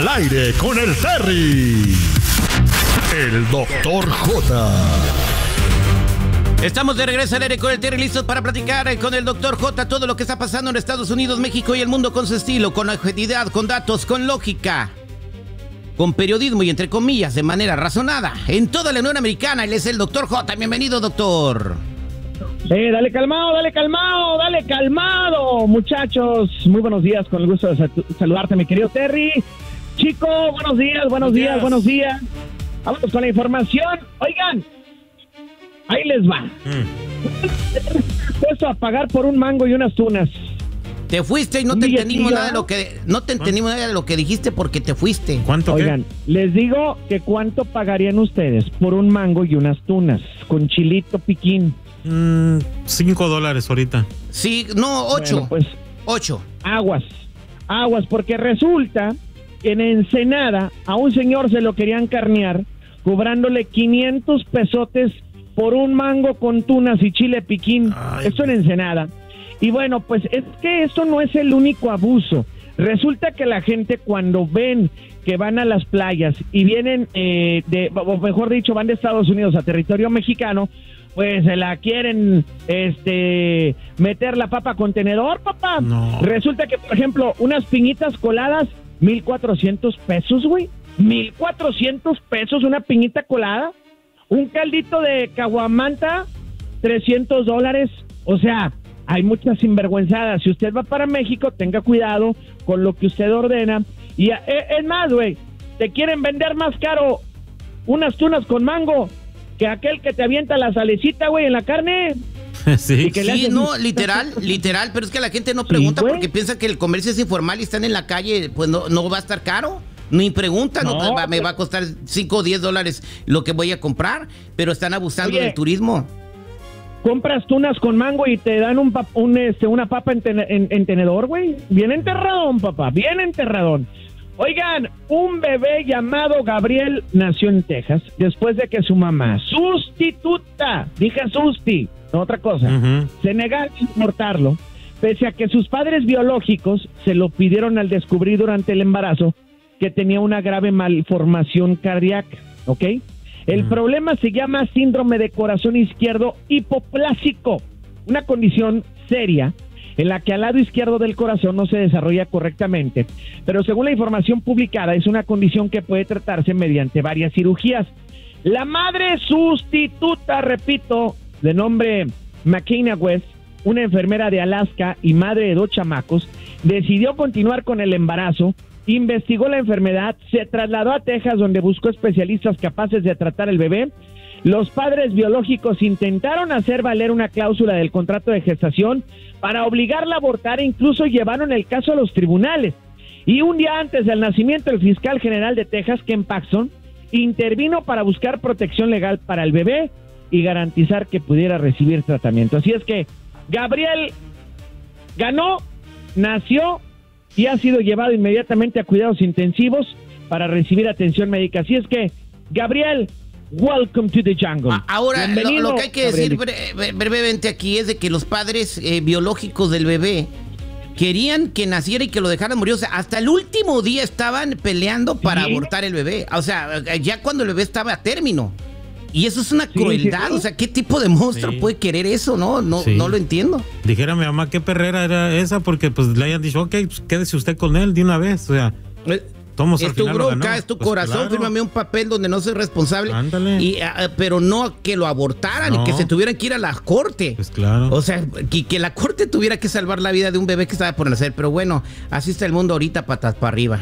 Al aire con el Terry. El Dr. J. Estamos de regreso al aire con el Terry, listos para platicar con el Dr. J todo lo que está pasando en Estados Unidos, México y el mundo con su estilo, con objetividad, con datos, con lógica, con periodismo y entre comillas, de manera razonada. En toda la Unión Americana, él es el Dr. J. Bienvenido, doctor. Dale calmado, muchachos. Muy buenos días, con el gusto de saludarte, mi querido Terry. Chico, buenos días. Vamos con la información. Oigan, ahí les va. Puesto a pagar por un mango y unas tunas. Te fuiste y no te entendimos nada de lo que dijiste porque te fuiste. ¿Cuánto? Oigan, les digo que cuánto pagarían ustedes por un mango y unas tunas con chilito piquín. $5 ahorita. Sí, no, 8. Bueno, pues 8. Aguas, porque resulta que en Ensenada a un señor se lo querían carnear cobrándole 500 pesotes por un mango con tunas y chile piquín. Esto en Ensenada. Y bueno, pues es que esto no es el único abuso. Resulta que la gente cuando ven que van a las playas y vienen o mejor dicho, van de Estados Unidos a territorio mexicano, pues se la quieren meter la papa con tenedor, papá. No. Resulta que, por ejemplo, unas piñitas coladas, 1,400 pesos, güey. 1,400 pesos una piñita colada. Un caldito de caguamanta, $300. O sea, hay muchas sinvergüenzadas. Si usted va para México, tenga cuidado con lo que usted ordena. Y es más, güey, te quieren vender más caro unas tunas con mango que aquel que te avienta la salecita, güey, en la carne. Sí, no, literal, pero es que la gente no pregunta porque piensa que el comercio es informal y están en la calle, pues no va a estar caro. Ni pregunta, me va a costar $5 o $10 lo que voy a comprar, pero están abusando del turismo. Compras tunas con mango y te dan una papa en tenedor, güey. Bien enterradón, papá, bien enterradón. Oigan, un bebé llamado Gabriel nació en Texas después de que su mamá, sustituta, dije susti, no otra cosa, se negara a abortarlo, pese a que sus padres biológicos se lo pidieron al descubrir durante el embarazo que tenía una grave malformación cardíaca, ¿ok? El problema se llama síndrome de corazón izquierdo hipoplásico, una condición seria en la que al lado izquierdo del corazón no se desarrolla correctamente, pero según la información publicada es una condición que puede tratarse mediante varias cirugías. La madre sustituta, repito, de nombre McKenna West, una enfermera de Alaska y madre de 2 chamacos, decidió continuar con el embarazo, investigó la enfermedad, se trasladó a Texas donde buscó especialistas capaces de tratar el bebé. Los padres biológicos intentaron hacer valer una cláusula del contrato de gestación para obligarla a abortar e incluso llevaron el caso a los tribunales. Y un día antes del nacimiento, el fiscal general de Texas, Ken Paxton, intervino para buscar protección legal para el bebé y garantizar que pudiera recibir tratamiento. Así es que Gabriel ganó, nació y ha sido llevado inmediatamente a cuidados intensivos para recibir atención médica. Así es que, Gabriel, welcome to the jungle. Ahora, lo que hay que decir brevemente aquí es de que los padres biológicos del bebé querían que naciera y que lo dejaran morir. O sea, hasta el último día estaban peleando para abortar el bebé. O sea, ya cuando el bebé estaba a término. Y eso es una crueldad. O sea, ¿qué tipo de monstruo puede querer eso? No lo entiendo. Dijera mi mamá, ¿qué perrera era esa? Porque pues le hayan dicho, ok, pues quédese usted con él de una vez. O sea, es tu bronca, es tu corazón, claro. Fírmame un papel donde no soy responsable. Ándale. Pero no que lo abortaran y que se tuvieran que ir a la corte. Pues claro. O sea, que la corte tuviera que salvar la vida de un bebé que estaba por nacer. Pero bueno, así está el mundo ahorita, patas para arriba.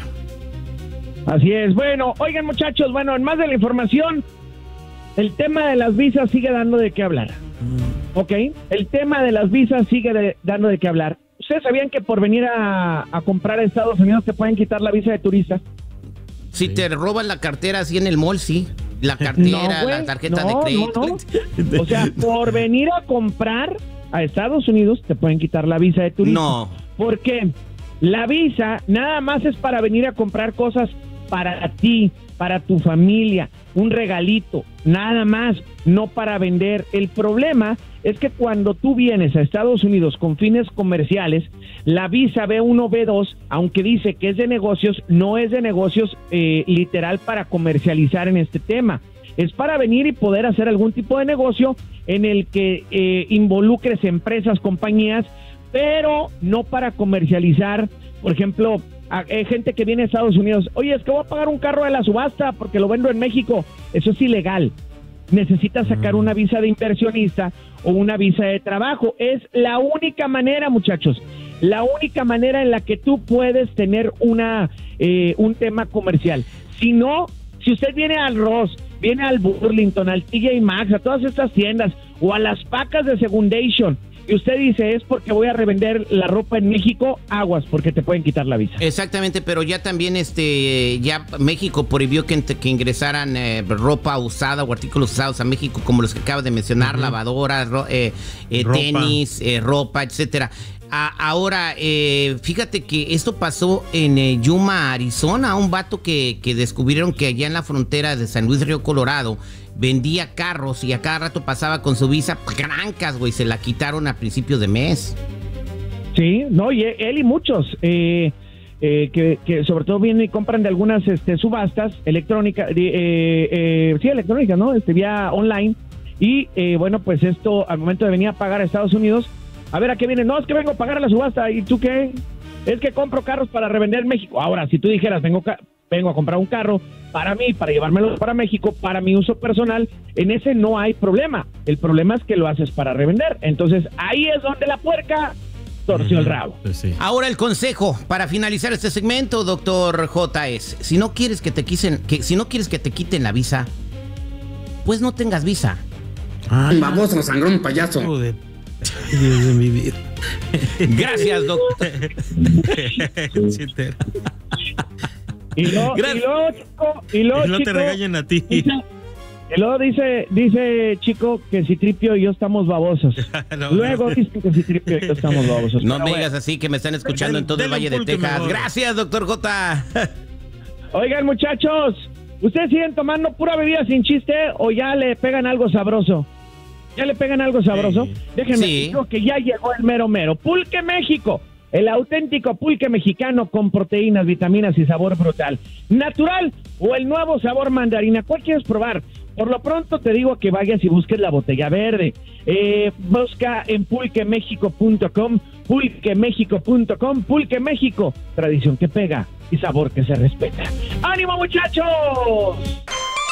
Así es. Bueno, oigan muchachos, en más de la información, el tema de las visas sigue dando de qué hablar. ¿Ok? El tema de las visas sigue dando de qué hablar. ¿Ustedes sabían que por venir a comprar a Estados Unidos te pueden quitar la visa de turista? Si te roban la cartera así en el mall, sí. La cartera, la tarjeta de crédito. No. O sea, por venir a comprar a Estados Unidos te pueden quitar la visa de turista. No. ¿Por qué? La visa nada más es para venir a comprar cosas para ti, para tu familia, un regalito, nada más, no para vender. El problema es que cuando tú vienes a Estados Unidos con fines comerciales, la visa B1, B2, aunque dice que es de negocios, no es de negocios literal para comercializar en este tema. Es para venir y poder hacer algún tipo de negocio en el que involucres empresas, compañías, pero no para comercializar. Por ejemplo, hay gente que viene a Estados Unidos, oye, es que voy a pagar un carro de la subasta porque lo vendo en México. Eso es ilegal. Necesitas sacar una visa de inversionista o una visa de trabajo. Es la única manera, muchachos, la única manera en la que tú puedes tener un tema comercial. Si no, si usted viene al Ross, viene al Burlington, al TJ Maxx, a todas estas tiendas, o a las pacas de Segundation, y usted dice, es porque voy a revender la ropa en México, aguas, porque te pueden quitar la visa. Exactamente, pero ya también ya México prohibió que ingresaran ropa usada o artículos usados a México, como los que acabas de mencionar, lavadoras, tenis, ropa, etcétera. Ahora, fíjate que esto pasó en Yuma, Arizona. Un vato que descubrieron que allá en la frontera de San Luis Río Colorado vendía carros y a cada rato pasaba con su visa crancas, güey, se la quitaron a principios de mes. Sí, no, y él y muchos que sobre todo vienen y compran de algunas subastas electrónicas, electrónicas, ¿no? Vía online. Y bueno, pues esto al momento de venir a pagar a Estados Unidos, a ver, ¿a qué viene? No, es que vengo a pagar a la subasta. ¿Y tú qué? Es que compro carros para revender en México. Ahora, si tú dijeras, vengo a comprar un carro para mí, para llevármelo para México, para mi uso personal, en ese no hay problema. El problema es que lo haces para revender. Entonces, ahí es donde la puerca torció el rabo. Pues sí. Ahora el consejo para finalizar este segmento, doctor J, es, si no quieres que te quiten la visa, pues no tengas visa. Ay, baboso, sangrón, payaso. Joder. Dios de mi vida. Gracias, doctor. Y luego, No te regañen a ti. Y luego dice Chico que Citripio y yo estamos babosos. No, Luego dicen que Citripio y yo estamos babosos. No Pero me bueno. digas así, que me están escuchando en todo el Valle de Denle un pulque Texas. mejor. Gracias, doctor J. Oigan, muchachos, ¿ustedes siguen tomando pura bebida sin chiste o ya le pegan algo sabroso? ¿Ya le pegan algo sabroso? Sí. Déjenme Sí. decir que ya llegó el mero mero. Pulque México, el auténtico pulque mexicano con proteínas, vitaminas y sabor brutal. Natural o el nuevo sabor mandarina. ¿Cuál quieres probar? Por lo pronto te digo que vayas y busques la botella verde. Busca en pulquemexico.com, pulquemexico.com, Pulque México, tradición que pega y sabor que se respeta. ¡Ánimo, muchachos!